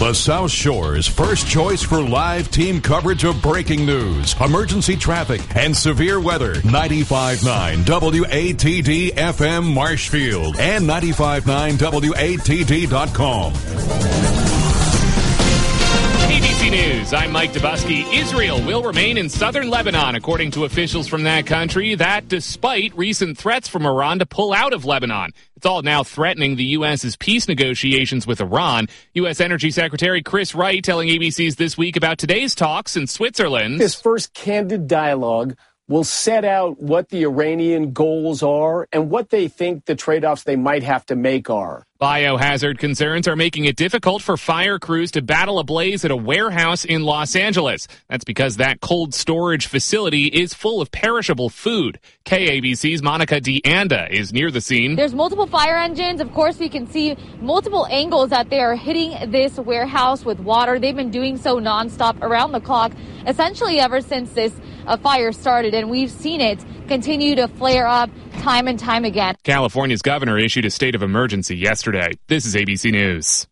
The South Shore's first choice for live team coverage of breaking news, emergency traffic, and severe weather. 95.9 WATD FM Marshfield and 95.9 WATD.com. ABC News, I'm Mike Dubusky. Israel will remain in southern Lebanon, according to officials from that country, that despite recent threats from Iran to pull out of Lebanon. It's all now threatening the U.S.'s peace negotiations with Iran. U.S. Energy Secretary Chris Wright telling ABC's This Week about today's talks in Switzerland. This first candid dialogue will set out what the Iranian goals are and what they think the trade-offs they might have to make are. Biohazard concerns are making it difficult for fire crews to battle a blaze at a warehouse in Los Angeles. That's because that cold storage facility is full of perishable food. KABC's Monica DeAnda is near the scene. There's multiple fire engines. Of course, you can see multiple angles that they are hitting this warehouse with water. They've been doing so nonstop around the clock, essentially ever since this fire started, and we've seen it continue to flare up time and time again. California's governor issued a state of emergency yesterday. This is ABC News.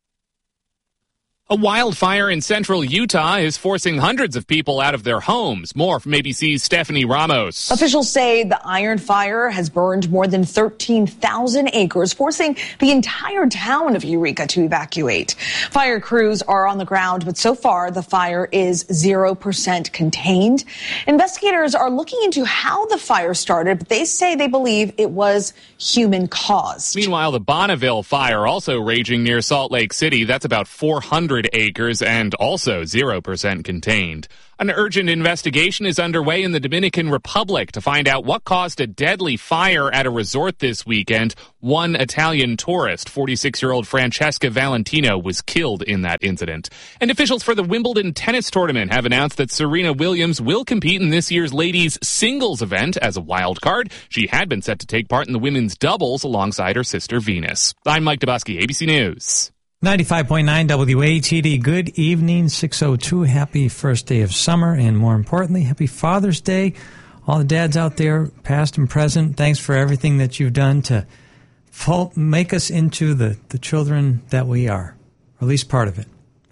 A wildfire in central Utah is forcing hundreds of people out of their homes. More from ABC's Stephanie Ramos. Officials say the Iron Fire has burned more than 13,000 acres, forcing the entire town of Eureka to evacuate. Fire crews are on the ground, but so far the fire is 0% contained. Investigators are looking into how the fire started, but they say they believe it was human caused. Meanwhile, the Bonneville fire also raging near Salt Lake City. That's about 400 acres and also 0% contained. An urgent investigation is underway in the Dominican Republic to find out what caused a deadly fire at a resort this weekend. One Italian tourist, 46-year-old Francesca Valentino, was killed in that incident. And officials for the Wimbledon tennis tournament have announced that Serena Williams will compete in this year's ladies' singles event as a wild card. She had been set to take part in the women's doubles alongside her sister Venus. I'm Mike Dubusky, ABC News. 95.9 WATD. Good evening, 6:02. Happy first day of summer, and more importantly, happy Father's Day. All the dads out there, past and present, thanks for everything that you've done to make us into the children that we are, or at least part of it.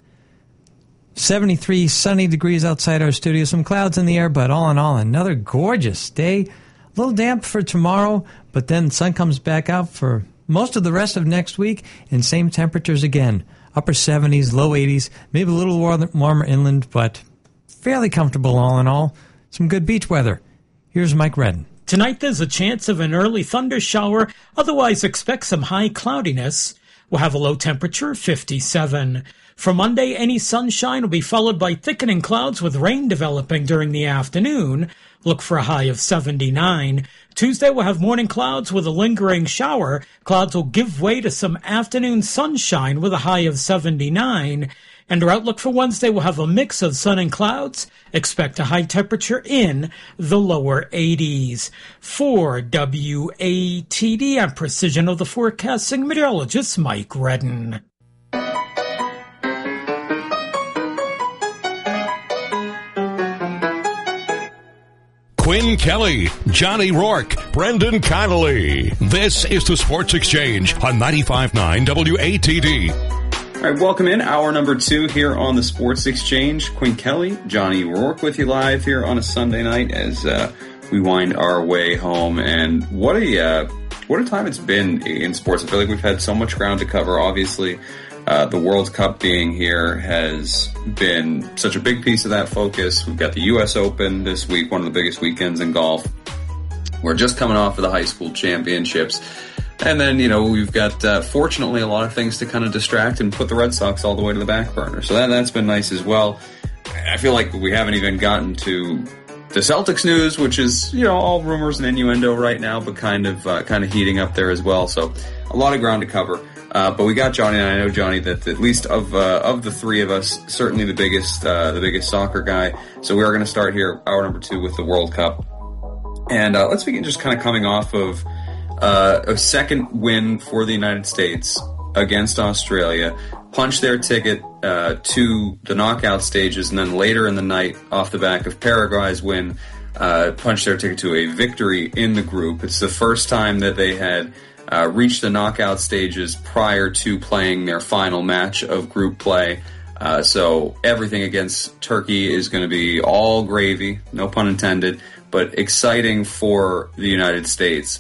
73 sunny degrees outside our studio, some clouds in the air, but all in all, another gorgeous day. A little damp for tomorrow, but then the sun comes back out for most of the rest of next week, and same temperatures again. Upper 70s, low 80s, maybe a little warmer inland, but fairly comfortable all in all. Some good beach weather. Here's Mike Redden. Tonight there's a chance of an early thunder shower. Otherwise, expect some high cloudiness. We'll have a low temperature of 57. For Monday, any sunshine will be followed by thickening clouds with rain developing during the afternoon. Look for a high of 79. Tuesday, we'll have morning clouds with a lingering shower. Clouds will give way to some afternoon sunshine with a high of 79. And our outlook for Wednesday will have a mix of sun and clouds. Expect a high temperature in the lower 80s. For WATD, I'm Precision of the Forecasting Meteorologist Mike Redden. Quinn Kelly, Johnny Rourke, Brendan Connolly. This is the Sports Exchange on 95.9 WATD. All right, welcome in. Hour number 2 here on the Sports Exchange. Quinn Kelly, Johnny Rourke with you live here on a Sunday night as we wind our way home. And what a time it's been in sports. I feel like we've had so much ground to cover. Obviously, the World Cup being here has been such a big piece of that focus. We've got the U.S. Open this week, one of the biggest weekends in golf. We're just coming off of the high school championships. And then, we've got, fortunately, a lot of things to kind of distract and put the Red Sox all the way to the back burner. So that's been nice as well. I feel like we haven't even gotten to the Celtics news, which is, all rumors and innuendo right now, but kind of heating up there as well. So a lot of ground to cover. But we got Johnny, and I know, Johnny, that at least of the three of us, certainly the biggest soccer guy. So we are going to start here, hour number 2, with the World Cup. And let's begin just kind of coming off of a second win for the United States against Australia, punched their ticket to the knockout stages, and then later in the night, off the back of Paraguay's win, punched their ticket to a victory in the group. It's the first time that they had reached the knockout stages prior to playing their final match of group play. So everything against Turkey is going to be all gravy, no pun intended, but exciting for the United States.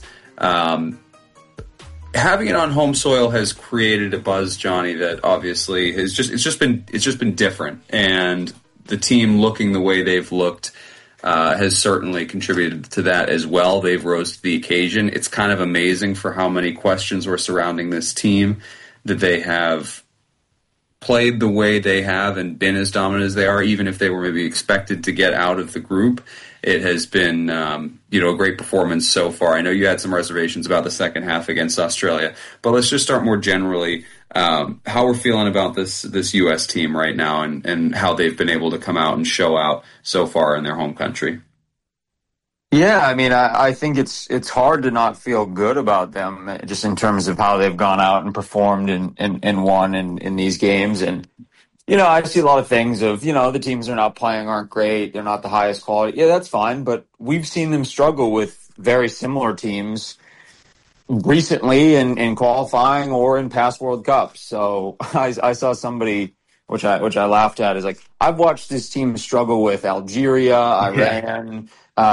Having it on home soil has created a buzz, Johnny, that obviously has it's just been different, and the team looking the way they've looked has certainly contributed to that as well. They've rose to the occasion. It's kind of amazing for how many questions were surrounding this team, that they have played the way they have and been as dominant as they are, even if they were maybe expected to get out of the group. It has been, a great performance so far. I know you had some reservations about the second half against Australia, but let's just start more generally. How we're feeling about this U.S. team right now, and how they've been able to come out and show out so far in their home country. Yeah, I mean, I think it's hard to not feel good about them, just in terms of how they've gone out and performed and won in these games. And, I see a lot of things of, the teams they're not playing aren't great, they're not the highest quality. Yeah, that's fine, but we've seen them struggle with very similar teams recently in qualifying or in past World Cups. So I saw somebody, which I laughed at, is like, I've watched this team struggle with Algeria, Iran,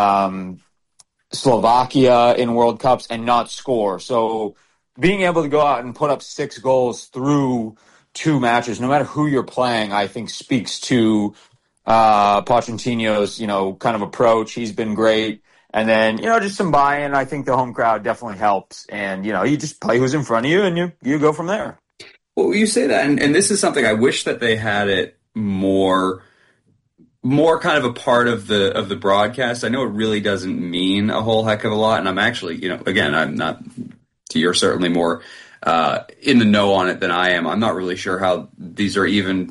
Slovakia in World Cups and not score. So being able to go out and put up 6 goals through 2 matches, no matter who you're playing, I think speaks to Pochettino's, kind of approach. He's been great. And then, just some buy-in. I think the home crowd definitely helps. And, you just play who's in front of you and you go from there. Well, you say that, and this is something I wish that they had it more kind of a part of the broadcast. I know it really doesn't mean a whole heck of a lot, and I'm actually, again, I'm not, you're certainly more in the know on it than I am. I'm not really sure how these are even